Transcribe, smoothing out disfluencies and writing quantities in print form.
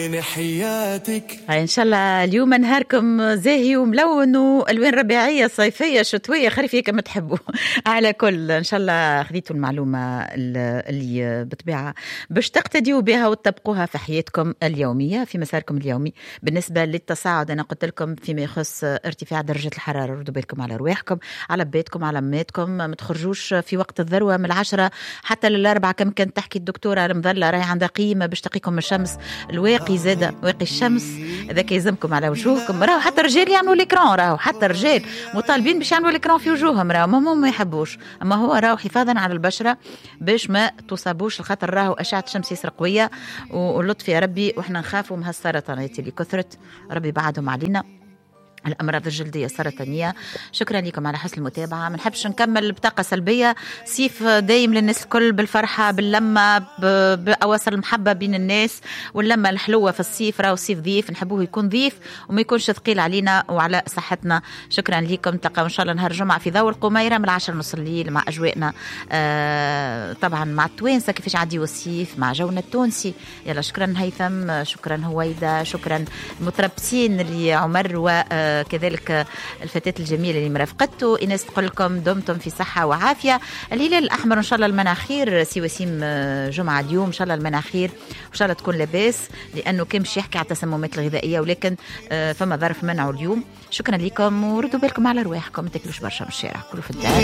حياتك ان شاء الله اليوم نهاركم زاهي وملون والوان ربيعيه صيفيه شتويه خريفيه كما تحبوا. على كل ان شاء الله خذيتوا المعلومه اللي بطبيعه باش تقتديوا بها وتطبقوها في حياتكم اليوميه في مساركم اليومي. بالنسبه للتصاعد انا قلت لكم فيما يخص ارتفاع درجه الحراره، ردوا بالكم على رواحكم، على بيتكم، على ماتكم، ما تخرجوش في وقت الذروه من 10 حتى ل4 كم كانت تحكي الدكتوره المظله راهي عندها قيمه باش تقيكم الشمس الواقي زاده واقي الشمس هذاك يلزمكم على وجوهكم. راهو حتى الرجال يعملوا الاكران، راهو حتى الرجال مطالبين باش يعملوا الاكران في وجوههم، راهو ما يحبوش، اما هو راهو حفاظا على البشره باش ما تصابوش، الخاطر راهو اشعه الشمس ياسر قويه ولطف يا ربي، واحنا نخافوا من هالسرطانات اللي كثرت، ربي بعدهم علينا الأمراض الجلدية السرطانية. شكرا لكم على حسن المتابعة. ما نحبش نكمل بطاقة سلبية، صيف دايم للناس الكل بالفرحة باللمة بأواصر المحبة بين الناس واللمة الحلوة في الصيف، راهو الصيف ضيف نحبوه يكون ضيف وما يكونش ثقيل علينا وعلى صحتنا. شكرا لكم، تلقاو إن شاء الله نهار الجمعة في ضوء القميرة من 10:30 الليل مع أجواءنا طبعا مع التوانسة كيفاش عديوا الصيف مع جونا التونسي. يلا شكرا هيثم، شكرا هويدا، شكرا المتربصين اللي عمر و كذلك الفتاة الجميلة اللي مرافقته إناس، تقول لكم دمتم في صحة وعافية. الهلال الأحمر إن شاء الله المناخير سي وسيم جمعة اليوم إن شاء الله المناخير إن شاء الله تكون لاباس، لأنه كان مش يحكي على التسممات الغذائية ولكن فما ظرف منعه اليوم. شكرا لكم وردوا بالكم على رواحكم، ما تاكلوش برشا من الشارع، كلوا في الدار.